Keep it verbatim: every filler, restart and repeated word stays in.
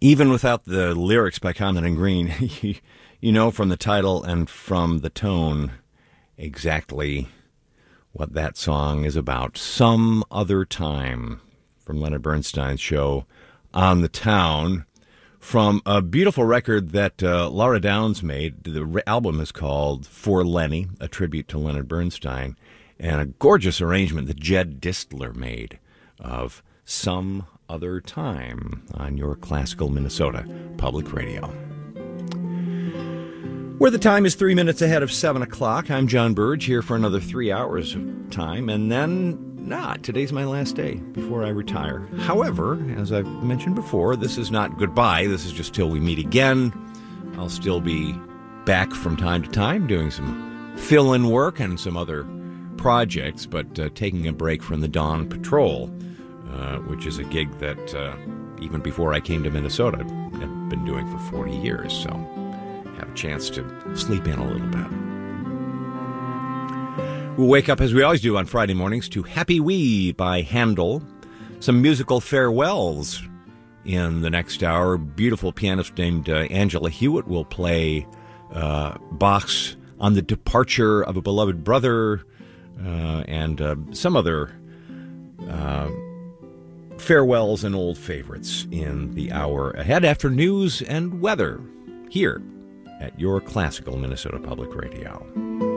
Even without the lyrics by Common and Green, you, you know from the title and from the tone exactly what that song is about. Some Other Time, from Leonard Bernstein's show On the Town, from a beautiful record that uh, Laura Downs made. The re- album is called For Lenny, a tribute to Leonard Bernstein, and a gorgeous arrangement that Jed Distler made of Some Other Time on your Classical Minnesota Public Radio. Where the time is three minutes ahead of seven o'clock, I'm John Burge, here for another three hours of time, and then, nah, today's my last day before I retire. However, as I've mentioned before, this is not goodbye, this is just till we meet again. I'll still be back from time to time doing some fill-in work and some other projects, but uh, taking a break from the Dawn Patrol, uh, which is a gig that uh, even before I came to Minnesota, I've been doing for forty years, so have a chance to sleep in a little bit. We'll wake up, as we always do on Friday mornings, to Happy Wee by Handel, some musical farewells in the next hour. Beautiful pianist named uh, Angela Hewitt will play uh, Bach's On the Departure of a Beloved Brother, uh, and uh, some other uh, farewells and old favorites in the hour ahead after news and weather here at your Classical Minnesota Public Radio.